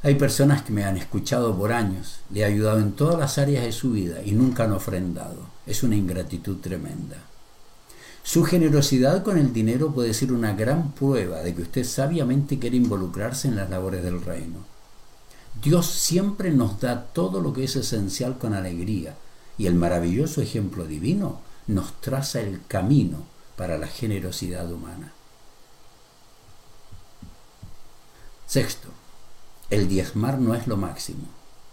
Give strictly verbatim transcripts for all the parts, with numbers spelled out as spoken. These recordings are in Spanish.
Hay personas que me han escuchado por años, le he ayudado en todas las áreas de su vida y nunca han ofrendado. Es una ingratitud tremenda. Su generosidad con el dinero puede ser una gran prueba de que usted sabiamente quiere involucrarse en las labores del reino. Dios siempre nos da todo lo que es esencial con alegría, y el maravilloso ejemplo divino nos traza el camino para la generosidad humana. Sexto, el diezmar no es lo máximo.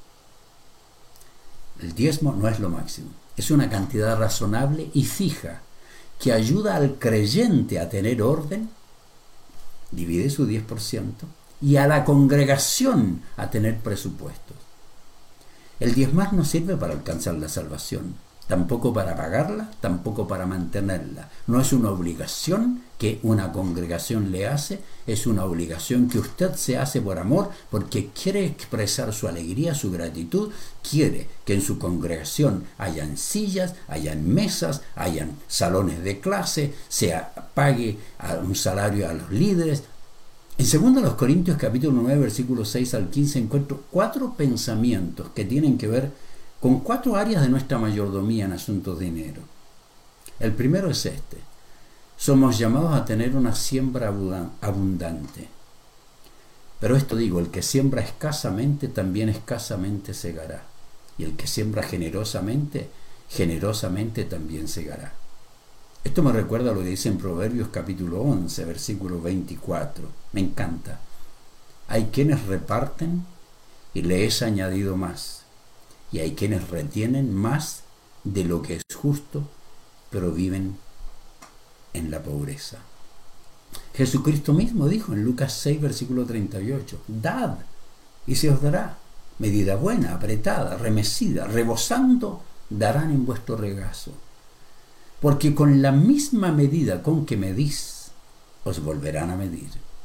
El diezmo no es lo máximo. Es una cantidad razonable y fija que ayuda al creyente a tener orden, divide su diez por ciento, y a la congregación a tener presupuestos. El diezmar no sirve para alcanzar la salvación, tampoco para pagarla, tampoco para mantenerla. No es una obligación que una congregación le hace, es una obligación que usted se hace por amor, porque quiere expresar su alegría, su gratitud, quiere que en su congregación hayan sillas, hayan mesas, hayan salones de clase, se pague un salario a los líderes. En segundo Corintios capítulo nueve, versículos seis al quince, encuentro cuatro pensamientos que tienen que ver con cuatro áreas de nuestra mayordomía en asuntos de dinero. El primero es este: somos llamados a tener una siembra abundante. Pero esto digo, el que siembra escasamente también escasamente segará, y el que siembra generosamente, generosamente también segará. Esto me recuerda a lo que dice en Proverbios capítulo once, versículo veinticuatro. Me encanta. Hay quienes reparten y le es añadido más, y hay quienes retienen más de lo que es justo, pero viven en la pobreza. Jesucristo mismo dijo en Lucas seis, versículo treinta y ocho, dad y se os dará, medida buena, apretada, remecida, rebosando, darán en vuestro regazo. Porque con la misma medida con que medís, os volverán a medir.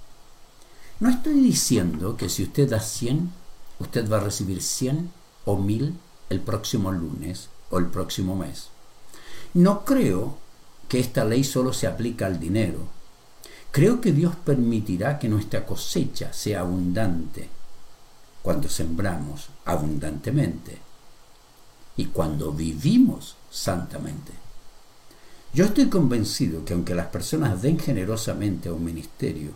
No estoy diciendo que si usted da cien, usted va a recibir cien o mil el próximo lunes o el próximo mes. No creo que esta ley solo se aplica al dinero. Creo que Dios permitirá que nuestra cosecha sea abundante cuando sembramos abundantemente y cuando vivimos santamente. Yo estoy convencido que aunque las personas den generosamente a un ministerio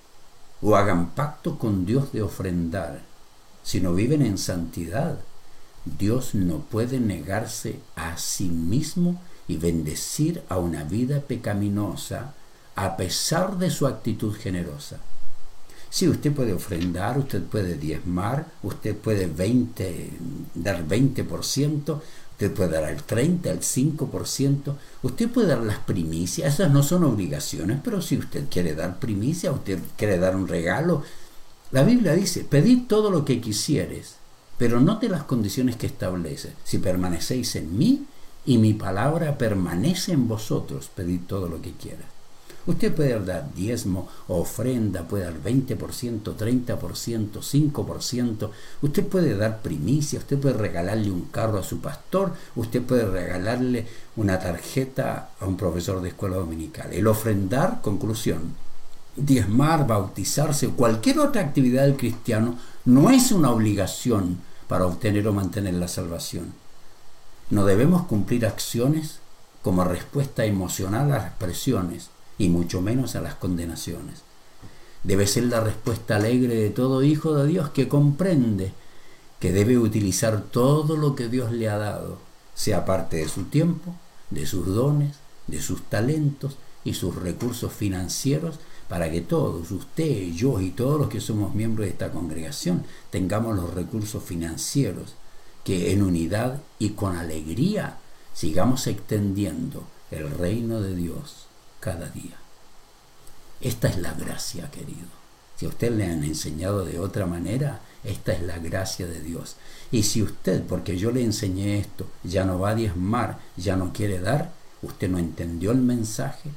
o hagan pacto con Dios de ofrendar, si no viven en santidad, Dios no puede negarse a sí mismo y bendecir a una vida pecaminosa a pesar de su actitud generosa. Sí, usted puede ofrendar, usted puede diezmar, usted puede veinte, dar veinte por ciento, usted puede dar el treinta, el cinco por ciento, usted puede dar las primicias, esas no son obligaciones, pero si usted quiere dar primicia, usted quiere dar un regalo, la Biblia dice, pedid todo lo que quisieres, pero note las condiciones que establece. Si permanecéis en mí y mi palabra permanece en vosotros, pedid todo lo que quieras. Usted puede dar diezmo o ofrenda, puede dar veinte por ciento, treinta por ciento, cinco por ciento. Usted puede dar primicia, usted puede regalarle un carro a su pastor, usted puede regalarle una tarjeta a un profesor de escuela dominical. El ofrendar, conclusión, diezmar, bautizarse o cualquier otra actividad del cristiano no es una obligación para obtener o mantener la salvación. No debemos cumplir acciones como respuesta emocional a las presiones y mucho menos a las condenaciones. Debe ser la respuesta alegre de todo hijo de Dios que comprende que debe utilizar todo lo que Dios le ha dado, sea parte de su tiempo, de sus dones, de sus talentos y sus recursos financieros, para que todos, usted, yo y todos los que somos miembros de esta congregación, tengamos los recursos financieros que en unidad y con alegría sigamos extendiendo el reino de Dios cada día. Esta es la gracia, querido. Si a usted le han enseñado de otra manera, esta es la gracia de Dios. Y si usted, porque yo le enseñé esto, ya no va a diezmar, ya no quiere dar, usted no entendió el mensaje,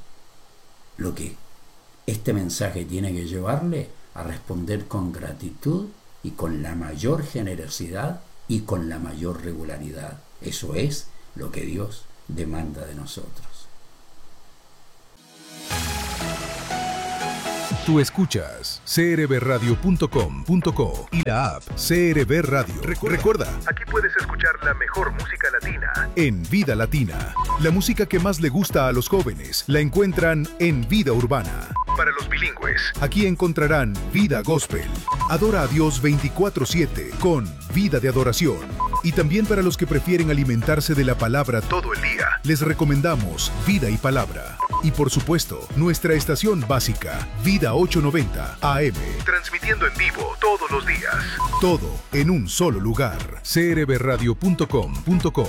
lo que este mensaje tiene que llevarle a responder con gratitud y con la mayor generosidad y con la mayor regularidad. Eso es lo que Dios demanda de nosotros. Tú escuchas c r b radio punto com punto co y la app C R B Radio. Recuerda, Recuerda, aquí puedes escuchar la mejor música latina en Vida Latina. La música que más le gusta a los jóvenes la encuentran en Vida Urbana. Para los bilingües, aquí encontrarán Vida Gospel. Adora a Dios veinticuatro siete con Vida de Adoración. Y también para los que prefieren alimentarse de la palabra todo el día, les recomendamos Vida y Palabra. Y por supuesto, nuestra estación básica, Vida ochocientos noventa A M, transmitiendo en vivo todos los días. Todo en un solo lugar. c r b radio punto com punto co.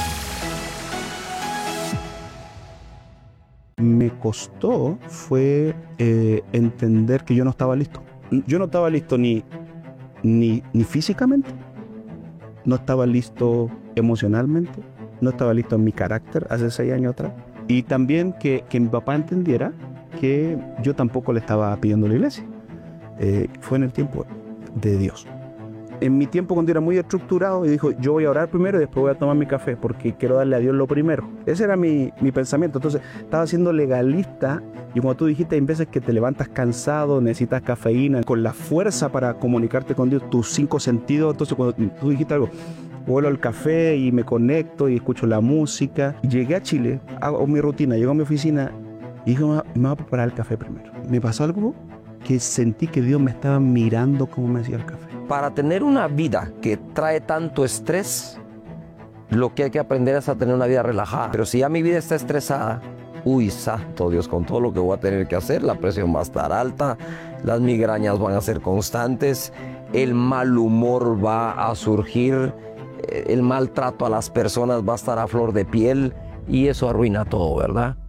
Me costó fue eh, entender que yo no estaba listo. Yo no estaba listo ni, ni, ni físicamente, no estaba listo emocionalmente, no estaba listo en mi carácter hace seis años atrás. Y también que, que mi papá entendiera que yo tampoco le estaba pidiendo a la iglesia. Eh, fue en el tiempo de Dios. En mi tiempo cuando era muy estructurado, y dijo, yo voy a orar primero y después voy a tomar mi café porque quiero darle a Dios lo primero. Ese era mi, mi pensamiento. Entonces estaba siendo legalista y como tú dijiste, hay veces que te levantas cansado, necesitas cafeína, con la fuerza para comunicarte con Dios, tus cinco sentidos. Entonces cuando tú dijiste algo, vuelo al café y me conecto y escucho la música. Llegué a Chile, hago mi rutina, llego a mi oficina y dije, me voy a preparar el café primero. Me pasó algo que sentí que Dios me estaba mirando como me hacía el café. Para tener una vida que trae tanto estrés, lo que hay que aprender es a tener una vida relajada. Pero si ya mi vida está estresada, uy, santo Dios, con todo lo que voy a tener que hacer, la presión va a estar alta, las migrañas van a ser constantes, el mal humor va a surgir, el maltrato a las personas va a estar a flor de piel y eso arruina todo, ¿verdad?